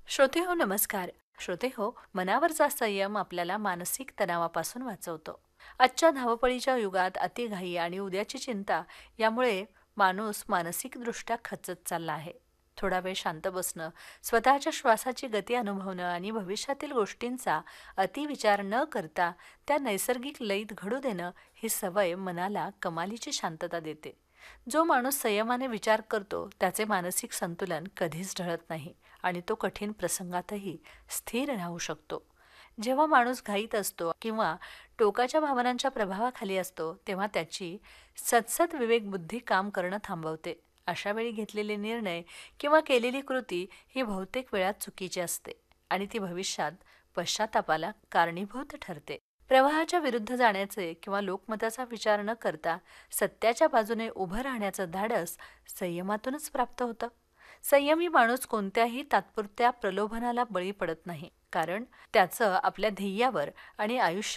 श्रोते हो नमस्कार. श्रोते हो, मनावरचा संयम आपल्याला मानसिक तणावापासून वाचवतो. आजच्या धावपळीच्या युगात अतिघाई आणि उद्याची चिंता यामुळे माणूस मानसिकदृष्ट्या खचत चालला आहे. थोडा वेळ शांत बसणं, स्वतःच्या श्वासाची गती अनुभवणं आणि भविष्यातील गोष्टींचा अतिविचार न करता त्या नैसर्गिक लयीत घडू देणं ही सवय मनाला कमालीची शांतता देते. जो माणूस संयमाने विचार करतो त्याचे मानसिक संतुलन कधीच ढळत नाही आणि तो कठीण प्रसंगातही स्थिर राहू शकतो. जेव्हा माणूस घाईत असतो किंवा टोकाच्या भावनांच्या प्रभावाखाली असतो तेव्हा त्याची सतसत विवेक बुद्धी काम करणं थांबवते. अशा वेळी घेतलेले निर्णय किंवा केलेली कृती ही बहुतेक वेळा चुकीची असते आणि ती भविष्यात पश्चातापाला कारणीभूत ठरते. प्रवाहाच्या विरुद्ध जाण्याचे किंवा लोकमताचा विचार न करता सत्याच्या बाजूने उभं राहण्याचं धाडस संयमातूनच प्राप्त होतं. संयमी माणूस कोणत्याही तात्पुरत्या प्रलोभनाला बळी पडत नाही, कारण त्याचं आपल्या ध्येयावर आणि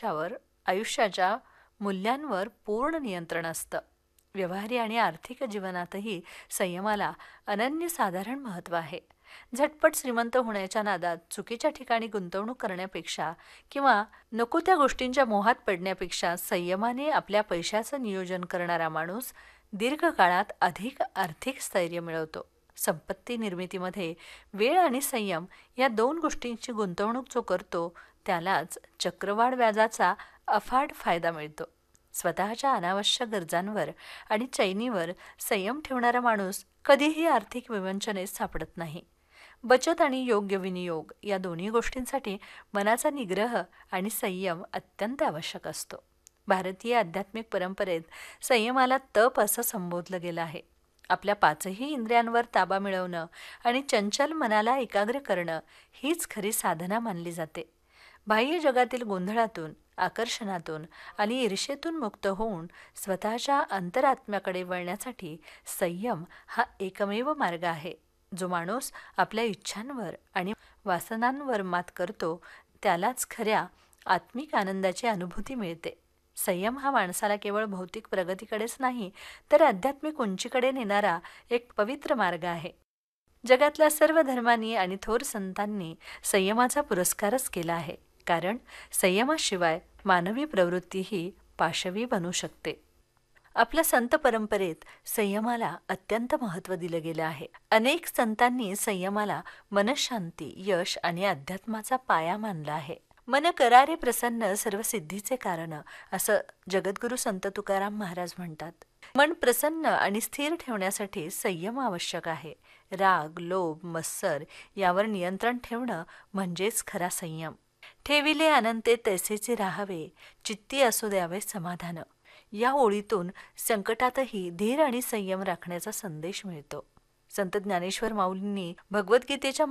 आयुष्याच्या मूल्यांवर पूर्ण नियंत्रण असतं. व्यवहारी आणि आर्थिक जीवनातही संयमाला अनन्यसाधारण महत्त्व आहे. झटपट श्रीमंत होण्याच्या नादात चुकीच्या ठिकाणी गुंतवणूक करण्यापेक्षा किंवा नको त्या गोष्टींच्या मोहात पडण्यापेक्षा संयमाने आपल्या पैशाचं नियोजन करणारा माणूस दीर्घकाळात अधिक आर्थिक स्थैर्य मिळवतो. संपत्ती निर्मितीमध्ये वेळ आणि संयम या दोन गोष्टींची गुंतवणूक जो करतो त्यालाच चक्रवाढ व्याजाचा अफाट फायदा मिळतो. स्वतःच्या अनावश्यक गरजांवर आणि चैनीवर संयम ठेवणारा माणूस कधीही आर्थिक विवंचनेत सापडत नाही. बचत आणि योग्य विनियोग या दोन्ही गोष्टींसाठी मनाचा निग्रह आणि संयम अत्यंत आवश्यक असतो. भारतीय आध्यात्मिक परंपरेत संयमाला तप असं संबोधलं गेलं आहे. आपल्या पाचही इंद्रियांवर ताबा मिळवणं आणि चंचल मनाला एकाग्र करणं हीच खरी साधना मानली जाते. बाह्य जगातील गोंधळातून, आकर्षणातून आणि ईर्षेतून मुक्त होऊन स्वतःच्या अंतरात्म्याकडे वळण्यासाठी संयम हा एकमेव मार्ग आहे. जो माणूस आपल्या इच्छांवर आणि वासनांवर मात करतो त्यालाच खऱ्या आत्मिक आनंदाची अनुभूती मिळते. संयम हा माणसाला केवळ भौतिक प्रगतीकडेच नाही तर आध्यात्मिक उंचीकडे नेणारा एक पवित्र मार्ग आहे. जगातल्या सर्व धर्मांनी आणि थोर संतांनी संयमाचा पुरस्कारच केला आहे, कारण संयमाशिवाय मानवी प्रवृत्तीही पाशवी बनू शकते. आपल्या संत परंपरेत संयमाला अत्यंत महत्त्व दिलं गेलं आहे. अनेक संतांनी संयमाला मनःशांती, यश आणि अध्यात्माचा पाया मानला आहे. मन करारे प्रसन्न सर्व सिद्धीचे कारण असं जगद्गुरू संत तुकाराम महाराज म्हणतात. मन प्रसन्न आणि स्थिर ठेवण्यासाठी संयम आवश्यक आहे. राग, लोभ, मत्सर यावर नियंत्रण ठेवणं म्हणजेच खरा संयम. ठेविले अनंते तैसेचे राहावे, चित्ती असू द्यावे समाधान. या ओळीतून संकटातही धीर आणि संयम राखण्याचा संदेश मिळतो. संत ज्ञानेश्वर माऊलींनी भगवद्गीतेच्या